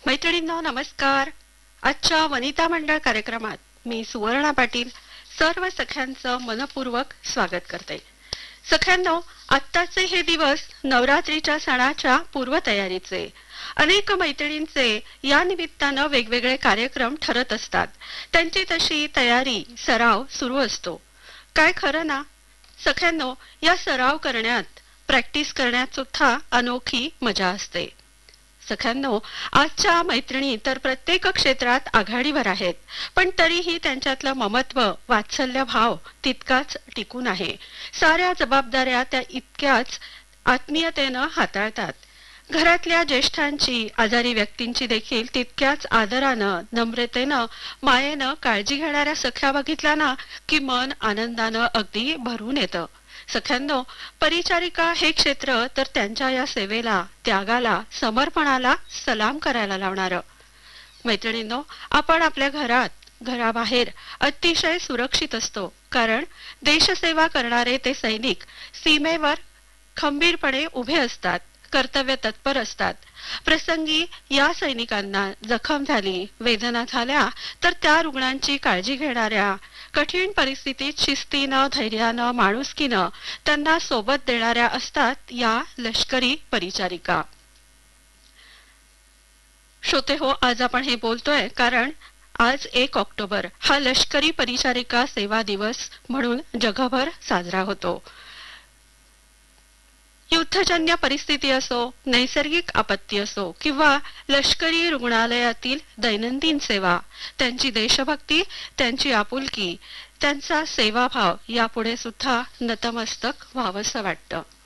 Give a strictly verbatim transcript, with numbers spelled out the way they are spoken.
मैत्रिणींनो नमस्कार. आजच्या वनिता मंडळ कार्यक्रमात मी सुवर्णा पाटील सर्व सख्यांचं मनपूर्वक स्वागत करते. सख्यांनो, आत्ताचे हे दिवस नवरात्रीच्या सणाच्या पूर्वतयारीचे. अनेक मैत्रिणींचे या निमित्तानं वेगवेगळे कार्यक्रम ठरत असतात. त्यांची तशी तयारी सराव सुरू असतो. काय खरं ना सख्यांनो, या सराव करण्यात प्रॅक्टिस करण्यात सुद्धा अनोखी मजा असते. सख्यांनो, आजच्या मैत्रिणी तर प्रत्येक क्षेत्रात आघाडीवर आहेत, पण तरीही त्यांच्यातलं ममत्व वात्सल्य भाव तितकाच टिकून आहे. साऱ्या जबाबदाऱ्या त्या इतक्याच आत्मीयतेनं हाताळतात. घरातल्या ज्येष्ठांची, आजारी व्यक्तींची देखील तितक्याच आदरानं, नम्रतेनं, मायेनं काळजी घेणाऱ्या सख्या बघितल्या ना की मन आनंदानं अगदी भरून येतं. सख्यांनो, परिचारिका हे क्षेत्र तर त्यांच्या या सेवेला, त्यागाला, समर्पणाला सलाम करायला लावणारं. मैत्रिणींनो, आपण आपल्या घरात, घराबाहेर अतिशय सुरक्षित असतो, कारण देशसेवा करणारे ते सैनिक सीमेवर खंबीरपणे उभे असतात, कर्तव्य तत्पर असतात. प्रसंगी या सैनिकांना जखम झाली, वेदना झाल्या तर त्या रुग्णांची काळजी घेणाऱ्या, कठीण परिस्थितीत शिस्तीनं, धैर्यानं, माणुसकीनं त्यांना सोबत देणाऱ्या असतात या लष्करी परिचारिका. श्रोते हो, आज आपण हे बोलतोय कारण आज एक ऑक्टोबर हा लष्करी परिचारिका सेवा दिवस म्हणून जगभर साजरा होतो. युद्धजन्य परिस्थिती असो, नैसर्गिक आपत्ती असो किंवा लष्करी रुग्णालयातील दैनंदिन सेवा, त्यांची देशभक्ती, त्यांची आपुलकी, त्यांचा सेवाभाव यापुढे सुद्धा नतमस्तक व्हावंसं वाटतं.